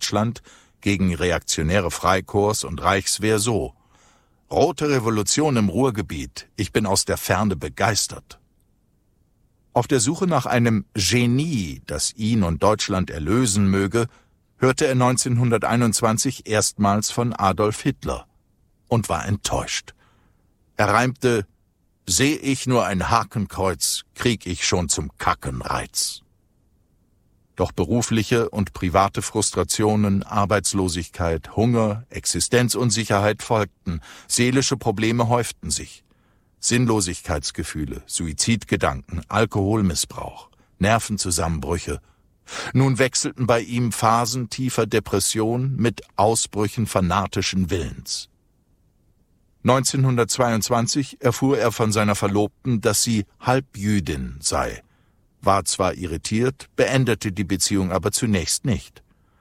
Deutschland gegen reaktionäre Freikorps und Reichswehr so: Rote Revolution im Ruhrgebiet, ich bin aus der Ferne begeistert. Auf der Suche nach einem Genie, das ihn und Deutschland erlösen möge, hörte er 1921 erstmals von Adolf Hitler und war enttäuscht. Er reimte: Seh ich nur ein Hakenkreuz, krieg ich schon zum Kacken Reiz. Doch berufliche und private Frustrationen, Arbeitslosigkeit, Hunger, Existenzunsicherheit folgten, seelische Probleme häuften sich. Sinnlosigkeitsgefühle, Suizidgedanken, Alkoholmissbrauch, Nervenzusammenbrüche. Nun wechselten bei ihm Phasen tiefer Depression mit Ausbrüchen fanatischen Willens. 1922 erfuhr er von seiner Verlobten, dass sie Halbjüdin sei, war zwar irritiert, beendete die Beziehung aber zunächst nicht.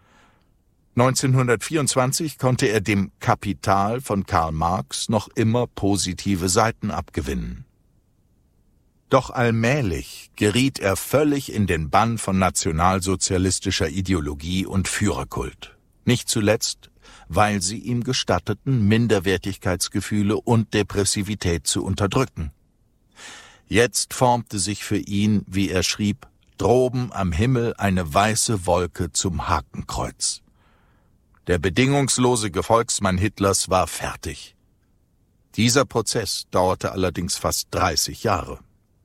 1924 konnte er dem Kapital von Karl Marx noch immer positive Seiten abgewinnen. Doch allmählich geriet er völlig in den Bann von nationalsozialistischer Ideologie und Führerkult. Nicht zuletzt, weil sie ihm gestatteten, Minderwertigkeitsgefühle und Depressivität zu unterdrücken. Jetzt formte sich für ihn, wie er schrieb, droben am Himmel eine weiße Wolke zum Hakenkreuz. Der bedingungslose Gefolgsmann Hitlers war fertig. Dieser Prozess dauerte allerdings fast 30 Jahre.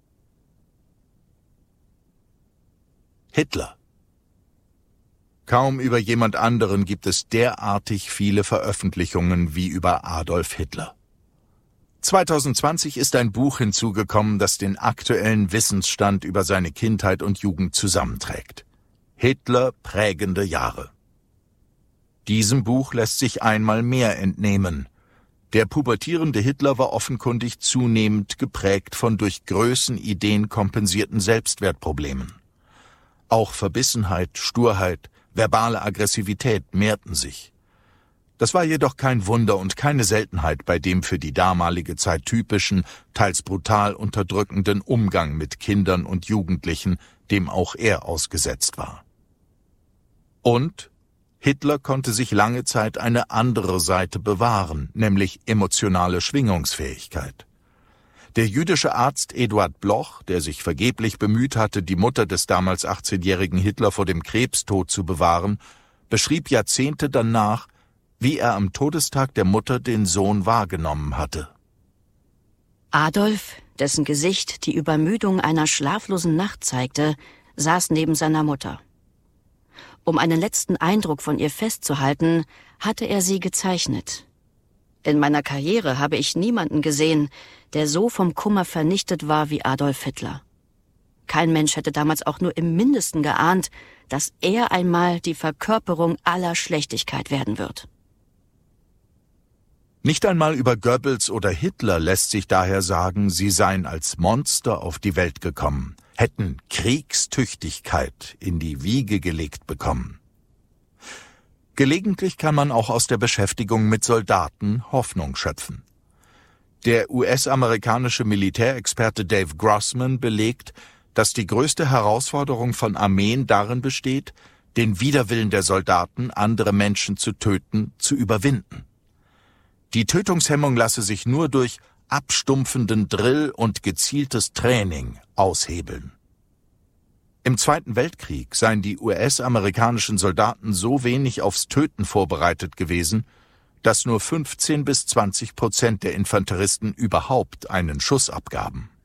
Hitler. Kaum über jemand anderen gibt es derartig viele Veröffentlichungen wie über Adolf Hitler. 2020 ist ein Buch hinzugekommen, das den aktuellen Wissensstand über seine Kindheit und Jugend zusammenträgt. Hitler prägende Jahre. Diesem Buch lässt sich einmal mehr entnehmen. Der pubertierende Hitler war offenkundig zunehmend geprägt von durch Größenideen kompensierten Selbstwertproblemen. Auch Verbissenheit, Sturheit, verbale Aggressivität mehrten sich. Das war jedoch kein Wunder und keine Seltenheit bei dem für die damalige Zeit typischen, teils brutal unterdrückenden Umgang mit Kindern und Jugendlichen, dem auch er ausgesetzt war. Und Hitler konnte sich lange Zeit eine andere Seite bewahren, nämlich emotionale Schwingungsfähigkeit. Der jüdische Arzt Eduard Bloch, der sich vergeblich bemüht hatte, die Mutter des damals 18-jährigen Hitler vor dem Krebstod zu bewahren, beschrieb Jahrzehnte danach, wie er am Todestag der Mutter den Sohn wahrgenommen hatte. Adolf, dessen Gesicht die Übermüdung einer schlaflosen Nacht zeigte, saß neben seiner Mutter. Um einen letzten Eindruck von ihr festzuhalten, hatte er sie gezeichnet. In meiner Karriere habe ich niemanden gesehen, der so vom Kummer vernichtet war wie Adolf Hitler. Kein Mensch hätte damals auch nur im Mindesten geahnt, dass er einmal die Verkörperung aller Schlechtigkeit werden wird. Nicht einmal über Goebbels oder Hitler lässt sich daher sagen, sie seien als Monster auf die Welt gekommen, hätten Kriegstüchtigkeit in die Wiege gelegt bekommen. Gelegentlich kann man auch aus der Beschäftigung mit Soldaten Hoffnung schöpfen. Der US-amerikanische Militärexperte Dave Grossman belegt, dass die größte Herausforderung von Armeen darin besteht, den Widerwillen der Soldaten, andere Menschen zu töten, zu überwinden. Die Tötungshemmung lasse sich nur durch abstumpfenden Drill und gezieltes Training aushebeln. Im Zweiten Weltkrieg seien die US-amerikanischen Soldaten so wenig aufs Töten vorbereitet gewesen, dass nur 15 bis 20% der Infanteristen überhaupt einen Schuss abgaben.